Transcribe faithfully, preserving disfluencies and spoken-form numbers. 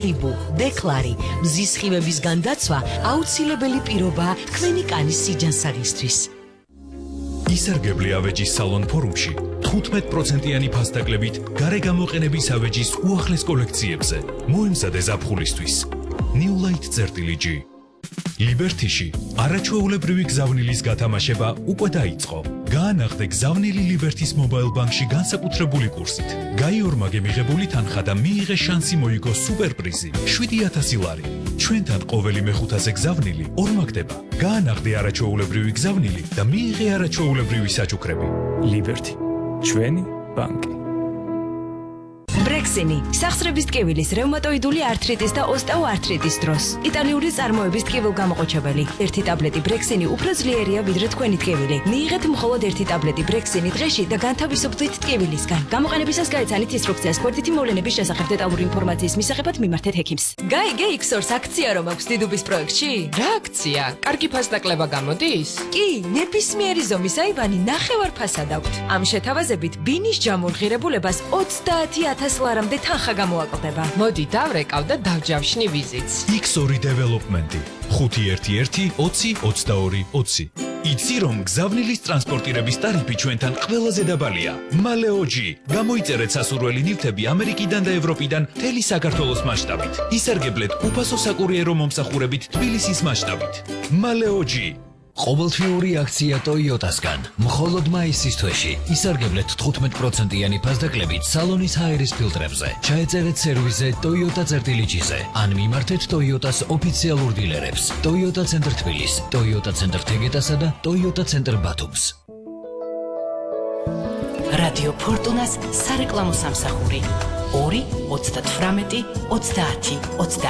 იბუ, დეკლარი, მზის სხივებისგან დაცვა აუცილებელი პირობაა თქვენი კანის სიჯანსაღისთვის. ისარგებლე ავეჯის სალონ ფორუმში თხუთმეტ პროცენტიანი ფასდაკლებით გარეგამოყენების ავეჯის უახლეს კოლექციებზე. მოემზადე ზაფხულისთვის. New Light წერტილი. ლიბერთიში არაჩვეულებრივი გზავნილის გათამაშება უკვე დაიწყო. გაანახდე გზავნილი ლიბერთის მობაილ ბანკში განსაკუთრებული კურსით. გაიორმაგე მიღებული თანხა და მიიღე შანსი მოიგო სუპერპრიზი შვიდი ათასი ლარი. ჩვენთან ყოველი მეხუთაზე გზავნილი ორმაგდება. გაანახდე არაჩვეულებრივი გზავნილი და მიიღე არაჩვეულებრივი საჩუქრები. ლიბერთი, ჩვენი ბანკი. ბრექსინი, სახსრების ტკივილის, რევმატოიდული ართრიტის და ოსტეოართრიტის დროს. იტალიური წარმოების ტკივილგამოყოჩებელი. ერთი ტაბლეტი ბრექსინი უფრო ძლიერია ვიდრე თქვენი ტკივილი. მიიღეთ მხოლოდ ერთი ტაბლეტი ბრექსინი დღეში და განთავისუფლდით ტკივილისგან. გამოყენებისას გაეცანით ინსტრუქციას გვერდითი მოვლენების შესახებ დეტალური ინფორმაციის მისაღებად მიმართეთ ექიმს. გაიგე იქსორს აქცია რომ აქვს დიდუბის პროექტში? რა აქცია? კარგი ფასდაკლება გამოდის? კი, ნებისმიერი ზომის აივანი ნახევარ ფასად აქვთ. ამ შეთავაზებით ბინის ჯამურ ღირებულებას ოცდაათი ათასი ლარამდე თანხა გამოაკლდება. მოდი დავრეკავ და დავჯავშნი ვიზიტს. იქს ორი დეველოპმენტი ხუთი ერთი ერთი ოცი ოცდაორი ოცი. იცი რომ გზავნილის ტრანსპორტირების ტარიფი ჩვენთან ყველაზე დაბალია. მალეოჯი. გამოიწერეთ სასურველი ნივთები ამერიკიდან და ევროპიდან მთელი საქართველოს მასშტაბით. ისარგებლეთ უფასო საკურიერო მომსახურებით თბილისის მასშტაბით. მალეოჯი. ყოველთვიური აქცია ტოიოტასგან. მხოლოდ მაისის თვეში ისარგებლეთ თხუთმეტ პროცენტიანი ფასდაკლებით სალონის ჰაერის ფილტრებზე. ჩაეწერეთ სერვისზე ტოიოტა წერტილიჯიზე. ან მიმართეთ ტოიოტას ოფიციალურ დილერებს. ტოიოტა ცენტრ თბილის, ტოიოტა ცენტრ თეგეტასა და ტოიოტა ცენტრ ბათუმს. რადიო ფორტუნას სარეკლამო სამსახური ორი ოცდათვრამეტი ოცდაათი ოცდაათი.